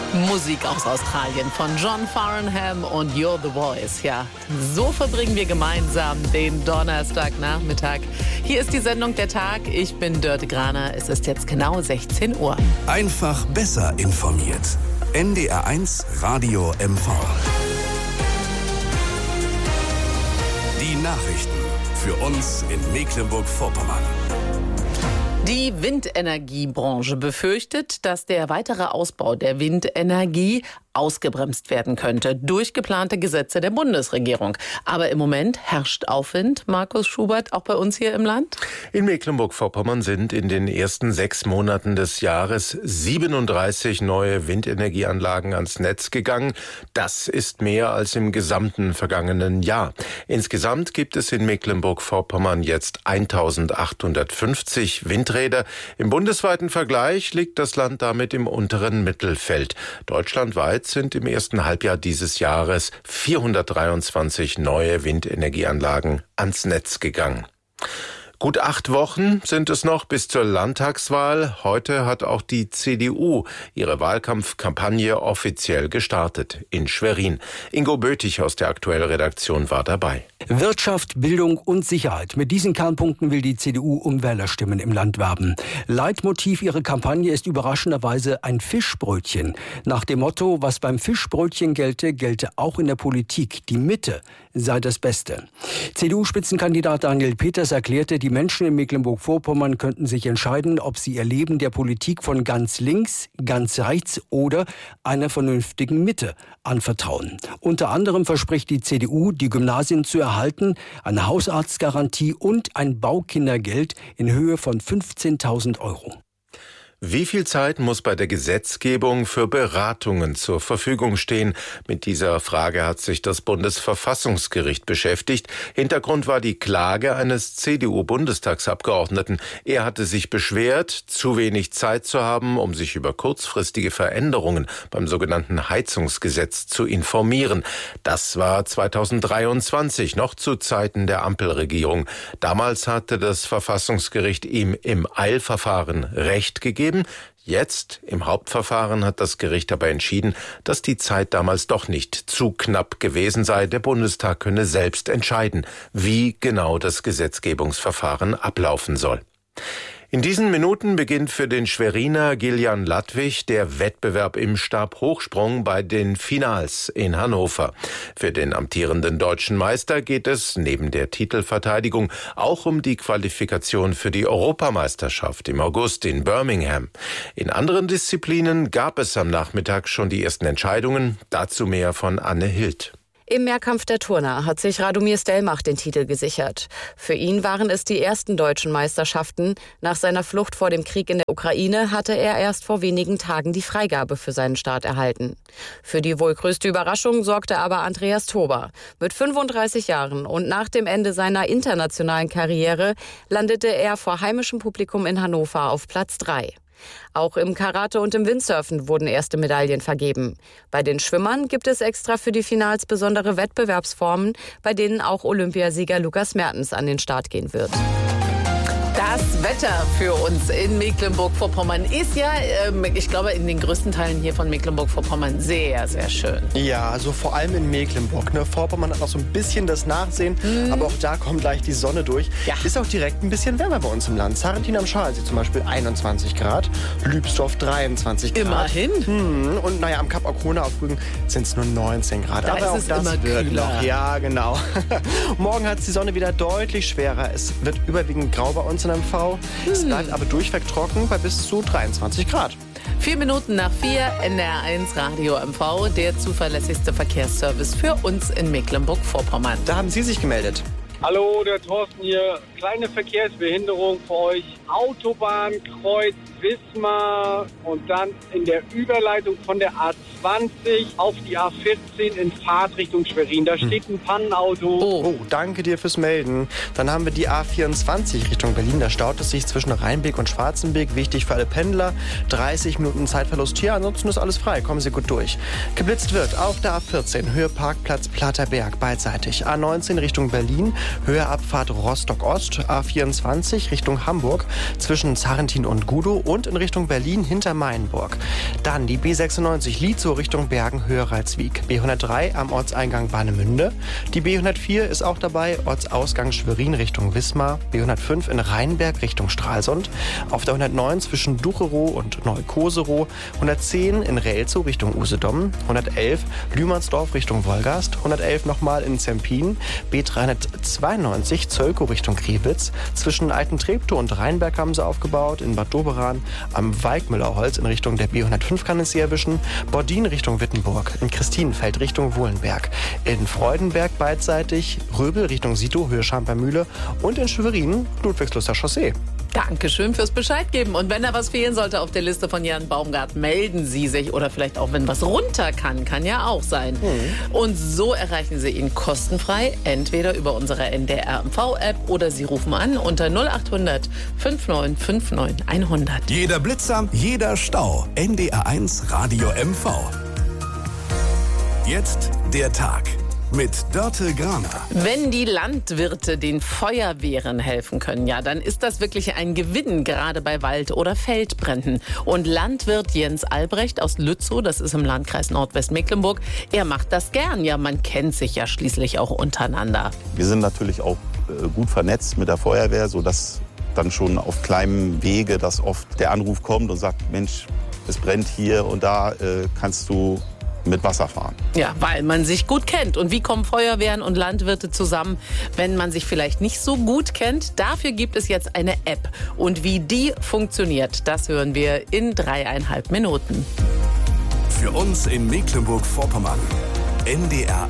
Musik aus Australien von John Farnham und You're the Voice. Ja, so verbringen wir gemeinsam den Donnerstagnachmittag. Hier ist die Sendung Der Tag. Ich bin Dörte Graner. Es ist jetzt genau 16 Uhr. Einfach besser informiert. NDR1 Radio MV. Die Nachrichten für uns in Mecklenburg-Vorpommern. Die Windenergiebranche befürchtet, dass der weitere Ausbau der Windenergie ausgebremst werden könnte durch geplante Gesetze der Bundesregierung. Aber im Moment herrscht Aufwind. Markus Schubert, auch bei uns hier im Land? In Mecklenburg-Vorpommern sind in den ersten 6 Monaten des Jahres 37 neue Windenergieanlagen ans Netz gegangen. Das ist mehr als im gesamten vergangenen Jahr. Insgesamt gibt es in Mecklenburg-Vorpommern jetzt 1850 Windräder. Im bundesweiten Vergleich liegt das Land damit im unteren Mittelfeld. Deutschlandweit sind im ersten Halbjahr dieses Jahres 423 neue Windenergieanlagen ans Netz gegangen. Gut 8 Wochen sind es noch bis zur Landtagswahl. Heute hat auch die CDU ihre Wahlkampfkampagne offiziell gestartet in Schwerin. Ingo Bötig aus der Aktuell-Redaktion war dabei. Wirtschaft, Bildung und Sicherheit. Mit diesen Kernpunkten will die CDU um Wählerstimmen im Land werben. Leitmotiv ihrer Kampagne ist überraschenderweise ein Fischbrötchen. Nach dem Motto, was beim Fischbrötchen gelte, gelte auch in der Politik. Die Mitte sei das Beste. CDU-Spitzenkandidat Daniel Peters erklärte, die Menschen in Mecklenburg-Vorpommern könnten sich entscheiden, ob sie ihr Leben der Politik von ganz links, ganz rechts oder einer vernünftigen Mitte anvertrauen. Unter anderem verspricht die CDU, die Gymnasien zu erhalten, eine Hausarztgarantie und ein Baukindergeld in Höhe von 15.000 Euro. Wie viel Zeit muss bei der Gesetzgebung für Beratungen zur Verfügung stehen? Mit dieser Frage hat sich das Bundesverfassungsgericht beschäftigt. Hintergrund war die Klage eines CDU-Bundestagsabgeordneten. Er hatte sich beschwert, zu wenig Zeit zu haben, um sich über kurzfristige Veränderungen beim sogenannten Heizungsgesetz zu informieren. Das war 2023, noch zu Zeiten der Ampelregierung. Damals hatte das Verfassungsgericht ihm im Eilverfahren Recht gegeben. Jetzt, im Hauptverfahren, hat das Gericht aber entschieden, dass die Zeit damals doch nicht zu knapp gewesen sei. Der Bundestag könne selbst entscheiden, wie genau das Gesetzgebungsverfahren ablaufen soll. In diesen Minuten beginnt für den Schweriner Gillian Ladwig der Wettbewerb im Stabhochsprung bei den Finals in Hannover. Für den amtierenden deutschen Meister geht es neben der Titelverteidigung auch um die Qualifikation für die Europameisterschaft im August in Birmingham. In anderen Disziplinen gab es am Nachmittag schon die ersten Entscheidungen. Dazu mehr von Anne Hild. Im Mehrkampf der Turner hat sich Radomir Stelmach den Titel gesichert. Für ihn waren es die ersten deutschen Meisterschaften. Nach seiner Flucht vor dem Krieg in der Ukraine hatte er erst vor wenigen Tagen die Freigabe für seinen Start erhalten. Für die wohl größte Überraschung sorgte aber Andreas Tober. Mit 35 Jahren und nach dem Ende seiner internationalen Karriere landete er vor heimischem Publikum in Hannover auf Platz 3. Auch im Karate und im Windsurfen wurden erste Medaillen vergeben. Bei den Schwimmern gibt es extra für die Finals besondere Wettbewerbsformen, bei denen auch Olympiasieger Lukas Mertens an den Start gehen wird. Das Wetter für uns in Mecklenburg-Vorpommern ist ja, ich glaube, in den größten Teilen hier von Mecklenburg-Vorpommern sehr, sehr schön. Ja, also vor allem in Mecklenburg. Ne? Vorpommern hat noch so ein bisschen das Nachsehen, aber auch da kommt gleich die Sonne durch. Ja. Ist auch direkt ein bisschen wärmer bei uns im Land. Sarrentin am Schalsee zum Beispiel 21 Grad, Lübsdorf 23 Grad. Immerhin. Und naja, am Kap Arkona auf Rügen sind es nur 19 Grad. Da aber ist auch es das immer wird kühler. noch. Ja, genau. Morgen hat es die Sonne wieder deutlich schwerer. Es wird überwiegend grau bei uns in MV. Es bleibt aber durchweg trocken bei bis zu 23 Grad. 4 Minuten nach 4, NDR1 Radio MV, der zuverlässigste Verkehrsservice für uns in Mecklenburg-Vorpommern. Da haben Sie sich gemeldet. Hallo, der Thorsten hier. Kleine Verkehrsbehinderung für euch. Autobahnkreuz Wismar und dann in der Überleitung von der A20 auf die A14 in Fahrtrichtung Schwerin. Da steht ein Pannenauto. Oh, danke dir fürs Melden. Dann haben wir die A24 Richtung Berlin. Da staut es sich zwischen Rheinbeek und Schwarzenbeek. Wichtig für alle Pendler. 30 Minuten Zeitverlust hier. Ansonsten ist alles frei. Kommen Sie gut durch. Geblitzt wird auf der A14 Höhe Parkplatz Platterberg beidseitig. A19 Richtung Berlin. Höhe Abfahrt Rostock-Ost, A24 Richtung Hamburg zwischen Zarrentin und Gudow und in Richtung Berlin hinter Mainburg. Dann die B96 Lietzow Richtung Bergen, Höhe Reitswiek. B103 am Ortseingang Warnemünde. Die B104 ist auch dabei, Ortsausgang Schwerin Richtung Wismar. B105 in Rheinberg Richtung Stralsund. Auf der 109 zwischen Ducherow und Neukoserow. 110 in Relzow Richtung Usedom. 111 Lümernsdorf Richtung Wolgast. 111 nochmal in Zempin. B392 Zölkow Richtung Kriwitz. Zwischen Altentreptow und Rheinberg haben sie aufgebaut. In Bad Doberan am Walkmüllerholz in Richtung der B105 kann es sie erwischen. Bordin Richtung Wittenburg. In Christinenfeld Richtung Wohlenberg. In Freudenberg beidseitig. Röbel Richtung Sito, Höhe Schampermühle. Und in Schwerin Ludwigslustner Chaussee. Dankeschön fürs Bescheid geben. Und wenn da was fehlen sollte auf der Liste von Jan Baumgart, melden Sie sich. Oder vielleicht auch, wenn was runter kann ja auch sein. Und so erreichen Sie ihn kostenfrei, entweder über unsere NDR-MV-App oder Sie rufen an unter 0800 5959 100. Jeder Blitzer, jeder Stau. NDR1 Radio MV. Jetzt der Tag. Mit Dörte Graner. Wenn die Landwirte den Feuerwehren helfen können, ja, dann ist das wirklich ein Gewinn, gerade bei Wald- oder Feldbränden. Und Landwirt Jens Albrecht aus Lützow, das ist im Landkreis Nordwestmecklenburg, er macht das gern. Ja, man kennt sich ja schließlich auch untereinander. Wir sind natürlich auch gut vernetzt mit der Feuerwehr, sodass dann schon auf kleinem Wege, dass oft der Anruf kommt und sagt, Mensch, es brennt hier und da, kannst du mit Wasser fahren. Ja, weil man sich gut kennt. Und wie kommen Feuerwehren und Landwirte zusammen, wenn man sich vielleicht nicht so gut kennt? Dafür gibt es jetzt eine App. Und wie die funktioniert, das hören wir in 3,5 Minuten. Für uns in Mecklenburg-Vorpommern. NDR